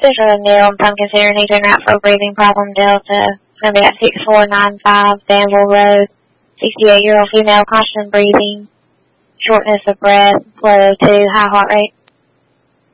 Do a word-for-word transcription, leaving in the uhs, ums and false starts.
This is Neil. I'm considering needing that for a breathing problem Delta. It's going to be at six four nine five Danville Road. sixty-eight-year-old female, constant breathing, shortness of breath, low two, high heart rate.